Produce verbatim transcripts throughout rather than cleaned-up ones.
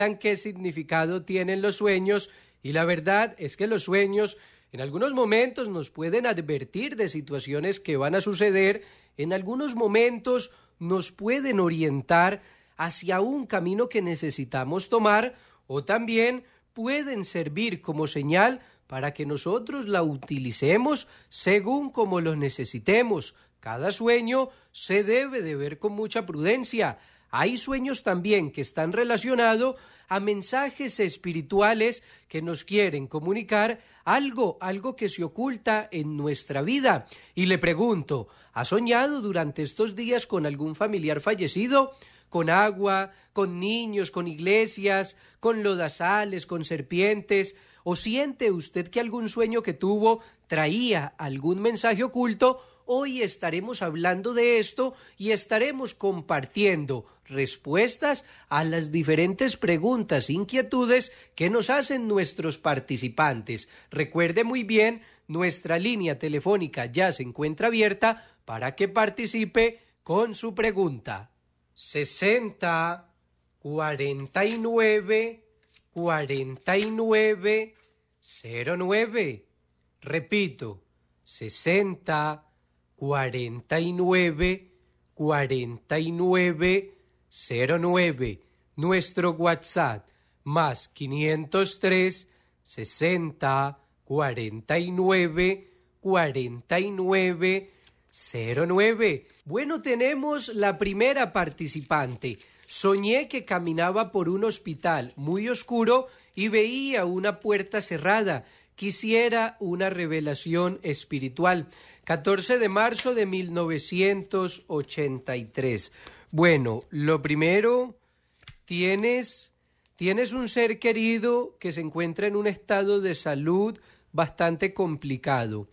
qué significado tienen los sueños, y la verdad es que los sueños en algunos momentos nos pueden advertir de situaciones que van a suceder, en algunos momentos nos pueden orientar hacia un camino que necesitamos tomar, o también pueden servir como señal para que nosotros la utilicemos según como lo necesitemos. Cada sueño se debe de ver con mucha prudencia. Hay sueños también que están relacionados a mensajes espirituales que nos quieren comunicar algo, algo que se oculta en nuestra vida. Y le pregunto, ¿ha soñado durante estos días con algún familiar fallecido? Con agua, con niños, con iglesias, con lodazales, con serpientes. ¿O siente usted que algún sueño que tuvo traía algún mensaje oculto? Hoy estaremos hablando de esto y estaremos compartiendo respuestas a las diferentes preguntas e inquietudes que nos hacen nuestros participantes. Recuerde muy bien, nuestra línea telefónica ya se encuentra abierta para que participe con su pregunta. sesenta, cuarenta y nueve, cuarenta y nueve, cero nueve. Repito, sesenta, cuarenta y nueve, cuarenta y nueve, cero nueve. Nuestro WhatsApp más quinientos tres, sesenta, cuarenta y nueve, cuarenta y nueve, cero nueve. Bueno, tenemos la primera participante. Soñé que caminaba por un hospital muy oscuro y veía una puerta cerrada. Quisiera una revelación espiritual. catorce de marzo de mil novecientos ochenta y tres. Bueno, lo primero, tienes, tienes un ser querido que se encuentra en un estado de salud bastante complicado.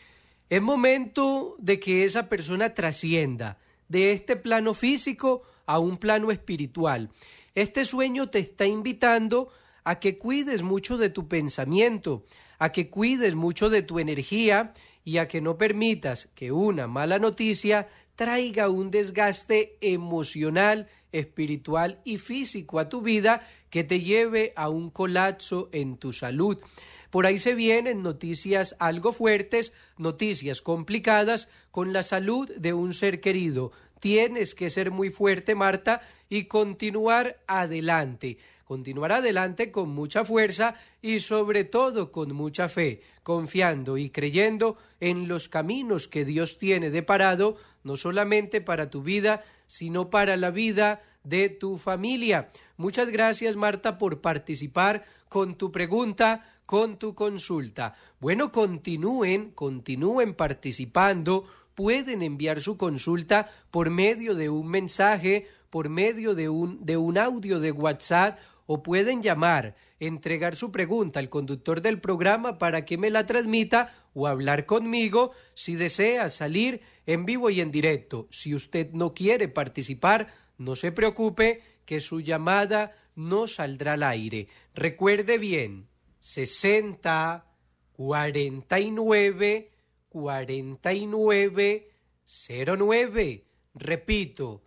Es momento de que esa persona trascienda de este plano físico a un plano espiritual. Este sueño te está invitando a que cuides mucho de tu pensamiento, a que cuides mucho de tu energía y a que no permitas que una mala noticia traiga un desgaste emocional, espiritual y físico a tu vida que te lleve a un colapso en tu salud. Por ahí se vienen noticias algo fuertes, noticias complicadas con la salud de un ser querido. Tienes que ser muy fuerte, Marta, y continuar adelante. Continuar adelante con mucha fuerza y sobre todo con mucha fe, confiando y creyendo en los caminos que Dios tiene deparado, no solamente para tu vida, sino para la vida de tu familia. Muchas gracias, Marta, por participar con tu pregunta, con tu consulta. Bueno, continúen, continúen participando. Pueden enviar su consulta por medio de un mensaje, por medio de un, de un audio de WhatsApp, o pueden llamar, entregar su pregunta al conductor del programa para que me la transmita o hablar conmigo si desea salir en vivo y en directo. Si usted no quiere participar, no se preocupe que su llamada no saldrá al aire. Recuerde bien, sesenta, cuarenta y nueve, cuarenta y nueve, cero nueve. Repito,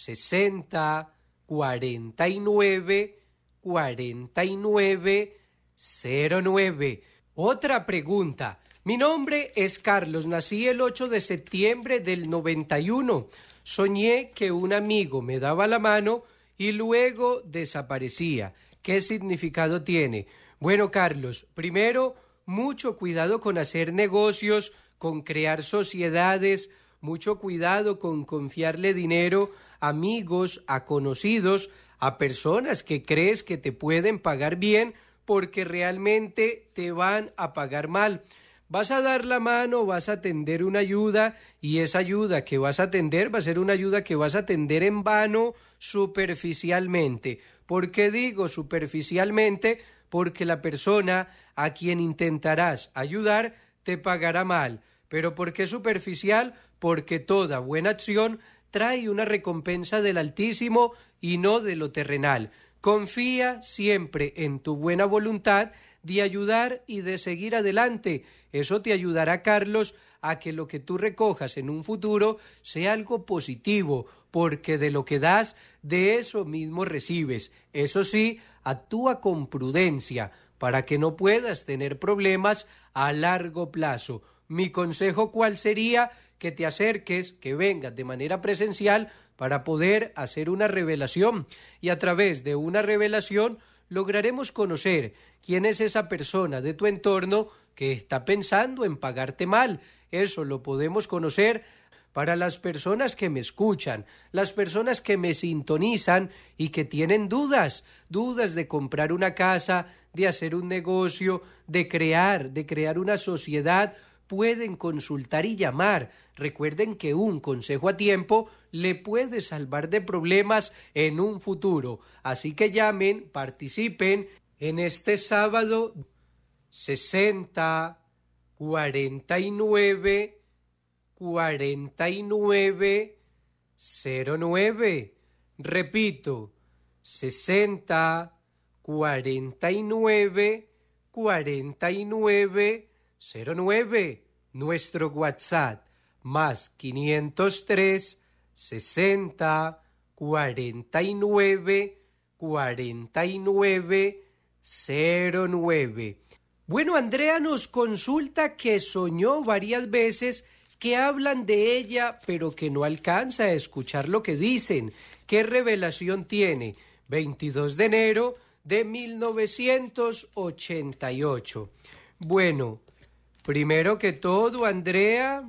sesenta, cuarenta y nueve, cuarenta y nueve, cero nueve. Otra pregunta. Mi nombre es Carlos, nací el ocho de septiembre del noventa y uno. Soñé que un amigo me daba la mano y luego desaparecía. ¿Qué significado tiene? Bueno, Carlos, primero, mucho cuidado con hacer negocios, con crear sociedades, mucho cuidado con confiarle dinero a amigos, a conocidos, a personas que crees que te pueden pagar bien porque realmente te van a pagar mal. Vas a dar la mano, vas a tender una ayuda y esa ayuda que vas a tender va a ser una ayuda que vas a tender en vano, superficialmente. ¿Por qué digo superficialmente? Porque la persona a quien intentarás ayudar te pagará mal. ¿Pero por qué superficial? Porque toda buena acción trae una recompensa del Altísimo y no de lo terrenal. Confía siempre en tu buena voluntad de ayudar y de seguir adelante. Eso te ayudará, Carlos, a que lo que tú recojas en un futuro sea algo positivo, porque de lo que das, de eso mismo recibes. Eso sí, actúa con prudencia para que no puedas tener problemas a largo plazo. Mi consejo, ¿cuál sería? Que te acerques, que vengas de manera presencial para poder hacer una revelación, y a través de una revelación lograremos conocer quién es esa persona de tu entorno que está pensando en pagarte mal. Eso lo podemos conocer para las personas que me escuchan, las personas que me sintonizan y que tienen dudas, dudas de comprar una casa, de hacer un negocio, de crear, de crear una sociedad. Pueden consultar y llamar. Recuerden que un consejo a tiempo le puede salvar de problemas en un futuro. Así que llamen, participen en este sábado sesenta, cuarenta y nueve, cuarenta y nueve, cero nueve. Repito, sesenta, cuarenta y nueve, cuarenta y nueve, cero nueve. Nuestro WhatsApp más quinientos tres, sesenta, cuarenta y nueve, cuarenta y nueve, cero nueve. Bueno, Andrea nos consulta que soñó varias veces que hablan de ella, pero que no alcanza a escuchar lo que dicen. ¿Qué revelación tiene? veintidós de enero de mil novecientos ochenta y ocho. Bueno, primero que todo, Andrea,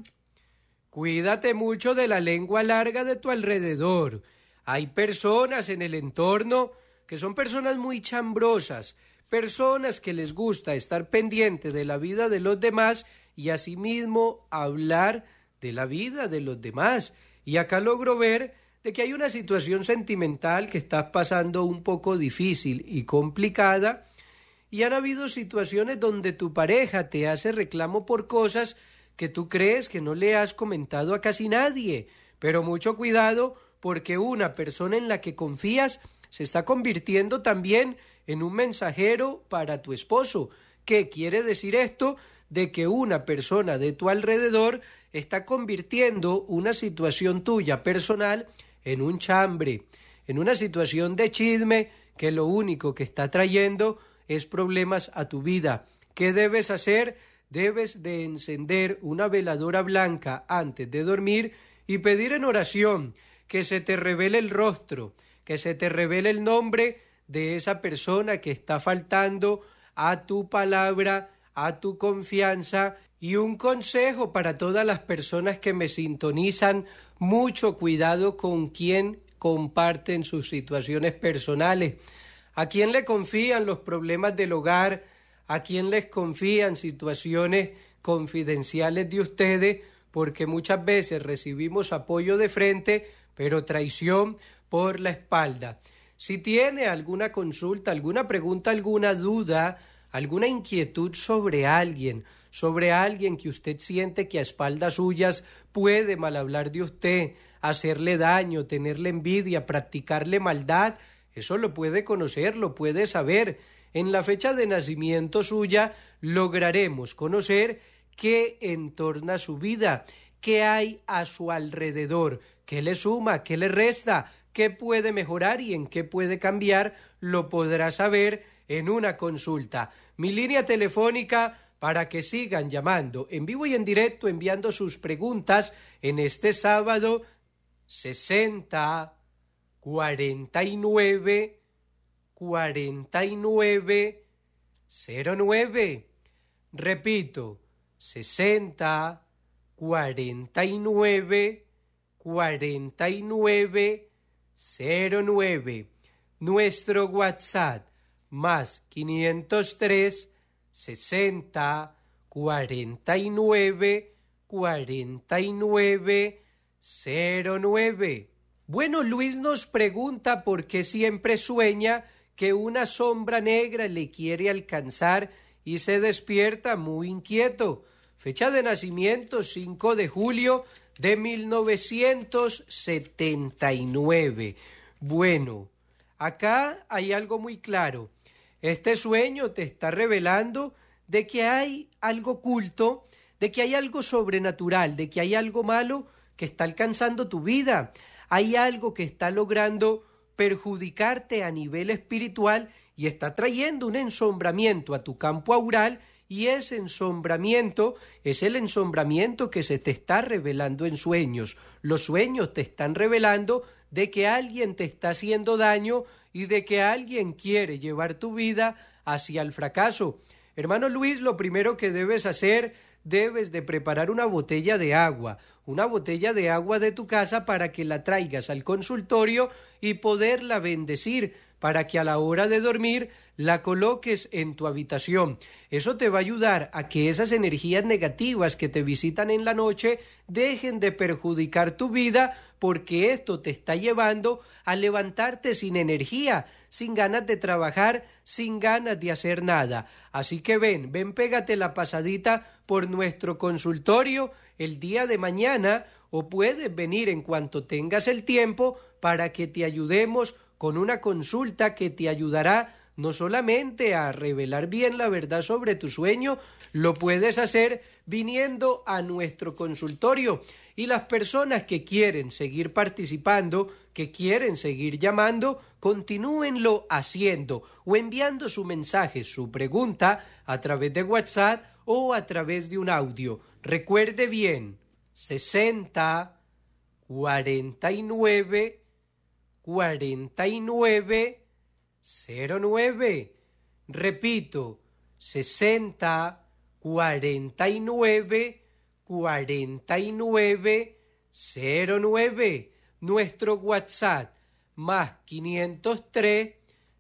cuídate mucho de la lengua larga de tu alrededor. Hay personas en el entorno que son personas muy chambrosas, personas que les gusta estar pendiente de la vida de los demás y asimismo hablar de la vida de los demás. Y acá logro ver de que hay una situación sentimental que estás pasando un poco difícil y complicada, y han habido situaciones donde tu pareja te hace reclamo por cosas que tú crees que no le has comentado a casi nadie. Pero mucho cuidado, porque una persona en la que confías se está convirtiendo también en un mensajero para tu esposo. ¿Qué quiere decir esto? De que una persona de tu alrededor está convirtiendo una situación tuya personal en un chambre, en una situación de chisme que lo único que está trayendo es problemas a tu vida. ¿Qué debes hacer? Debes de encender una veladora blanca antes de dormir y pedir en oración que se te revele el rostro, que se te revele el nombre de esa persona que está faltando a tu palabra, a tu confianza. Y un consejo para todas las personas que me sintonizan: mucho cuidado con quien comparten sus situaciones personales. ¿A quién le confían los problemas del hogar? ¿A quién les confían situaciones confidenciales de ustedes? Porque muchas veces recibimos apoyo de frente, pero traición por la espalda. Si tiene alguna consulta, alguna pregunta, alguna duda, alguna inquietud sobre alguien, sobre alguien que usted siente que a espaldas suyas puede mal hablar de usted, hacerle daño, tenerle envidia, practicarle maldad, eso lo puede conocer, lo puede saber. En la fecha de nacimiento suya lograremos conocer qué entorna su vida, qué hay a su alrededor, qué le suma, qué le resta, qué puede mejorar y en qué puede cambiar. Lo podrá saber en una consulta. Mi línea telefónica para que sigan llamando en vivo y en directo, enviando sus preguntas en este sábado: sesenta, cuarenta y nueve, cuarenta y nueve, cero nueve. Repito, sesenta, cuarenta y nueve, cuarenta y nueve, cero nueve. Nuestro WhatsApp más quinientos tres, sesenta, cuarenta y nueve, cuarenta y nueve, cero nueve. Bueno, Luis nos pregunta por qué siempre sueña que una sombra negra le quiere alcanzar y se despierta muy inquieto. Fecha de nacimiento: cinco de julio de mil novecientos setenta y nueve. Bueno, acá hay algo muy claro. Este sueño te está revelando de que hay algo oculto, de que hay algo sobrenatural, de que hay algo malo que está alcanzando tu vida. Hay algo que está logrando perjudicarte a nivel espiritual y está trayendo un ensombramiento a tu campo aural, y ese ensombramiento es el ensombramiento que se te está revelando en sueños. Los sueños te están revelando de que alguien te está haciendo daño y de que alguien quiere llevar tu vida hacia el fracaso. Hermano Luis, lo primero que debes hacer, debes de preparar una botella de agua, una botella de agua de tu casa para que la traigas al consultorio y poderla bendecir, para que a la hora de dormir la coloques en tu habitación. Eso te va a ayudar a que esas energías negativas que te visitan en la noche dejen de perjudicar tu vida, porque esto te está llevando a levantarte sin energía, sin ganas de trabajar, sin ganas de hacer nada. Así que ven, ven, pégate la pasadita por nuestro consultorio el día de mañana, o puedes venir en cuanto tengas el tiempo para que te ayudemos con una consulta que te ayudará no solamente a revelar bien la verdad sobre tu sueño, lo puedes hacer viniendo a nuestro consultorio. Y las personas que quieren seguir participando, que quieren seguir llamando, continúenlo haciendo o enviando su mensaje, su pregunta a través de WhatsApp o a través de un audio. Recuerde bien, sesenta, cuarenta y nueve, cuarenta y nueve, cero nueve. Repito, sesenta, cuarenta y nueve, cuarenta y nueve, cero nueve. Nuestro WhatsApp más quinientos tres,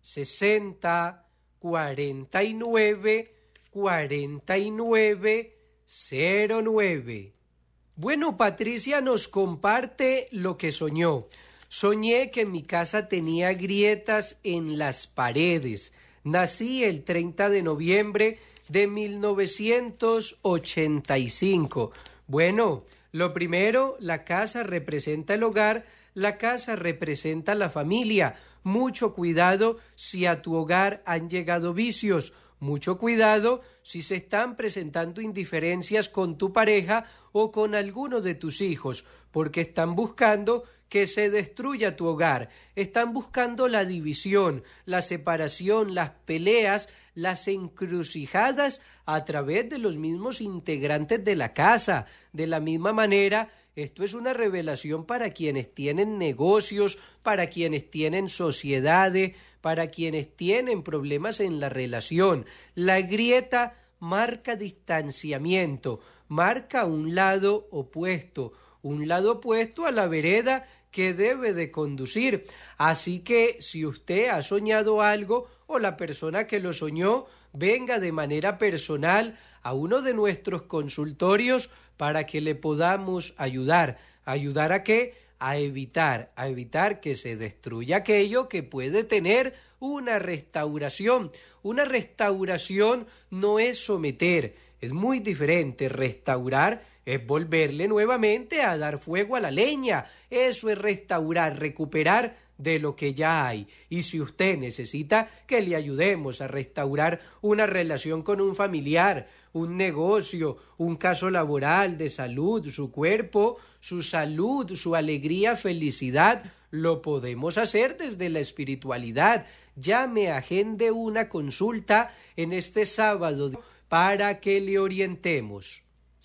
sesenta, cuarenta y nueve, cuarenta y nueve, cero nueve. Bueno, Patricia nos comparte lo que soñó. Soñé que mi casa tenía grietas en las paredes. Nací el treinta de noviembre de mil novecientos ochenta y cinco. Bueno, lo primero, la casa representa el hogar, la casa representa la familia. Mucho cuidado si a tu hogar han llegado vicios. Mucho cuidado si se están presentando indiferencias con tu pareja o con alguno de tus hijos, porque están buscando que se destruya tu hogar, están buscando la división, la separación, las peleas, las encrucijadas a través de los mismos integrantes de la casa. De la misma manera, esto es una revelación para quienes tienen negocios, para quienes tienen sociedades, para quienes tienen problemas en la relación. La grieta marca distanciamiento, marca un lado opuesto, un lado opuesto a la vereda que debe de conducir. Así que si usted ha soñado algo o la persona que lo soñó, venga de manera personal a uno de nuestros consultorios para que le podamos ayudar. ¿Ayudar a qué? A evitar, a evitar que se destruya aquello que puede tener una restauración. Una restauración no es someter, es muy diferente. Restaurar es volverle nuevamente a dar fuego a la leña. Eso es restaurar, recuperar de lo que ya hay. Y si usted necesita que le ayudemos a restaurar una relación con un familiar, un negocio, un caso laboral, de salud, su cuerpo, su salud, su alegría, felicidad, lo podemos hacer desde la espiritualidad. Llame, agende una consulta en este sábado para que le orientemos.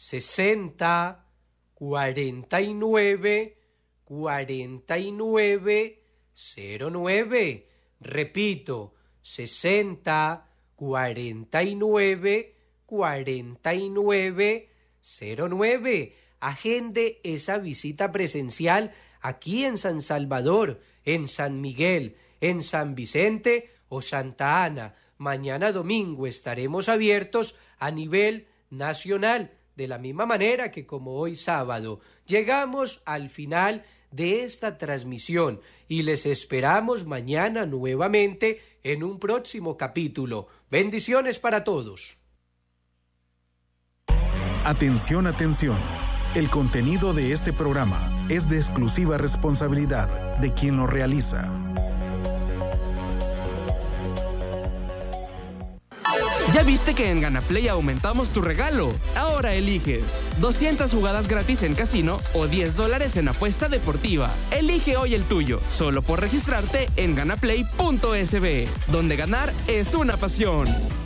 sesenta, cuarenta y nueve, cuarenta y nueve, cero nueve. Repito, sesenta, cuarenta y nueve, cuarenta y nueve, cero nueve. Agende esa visita presencial aquí en San Salvador, en San Miguel, en San Vicente o Santa Ana. Mañana domingo estaremos abiertos a nivel nacional, de la misma manera que como hoy sábado. Llegamos al final de esta transmisión y les esperamos mañana nuevamente en un próximo capítulo. Bendiciones para todos. Atención, atención. El contenido de este programa es de exclusiva responsabilidad de quien lo realiza. ¿Ya viste que en GanaPlay aumentamos tu regalo? Ahora eliges doscientas jugadas gratis en casino o diez dólares en apuesta deportiva. Elige hoy el tuyo, solo por registrarte en ganaplay punto es be, donde ganar es una pasión.